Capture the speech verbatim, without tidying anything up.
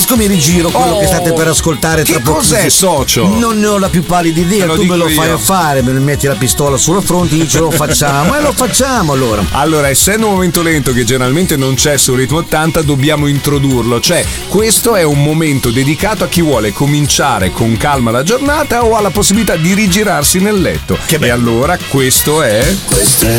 disco mi rigiro quello Oh, che state per ascoltare tra che poco. cos'è, socio? Non ne ho la più pallida idea, Te lo tu me lo dico fai io. a fare, me ne metti la pistola sulla fronte, io ce lo facciamo e lo facciamo allora. Allora, essendo un momento lento che generalmente non c'è sul ritmo ottanta, dobbiamo introdurlo. Cioè, questo è un momento dedicato a chi vuole cominciare con calma la giornata o ha la possibilità di rigirarsi nel letto. Che bello. E allora questo è... Questo è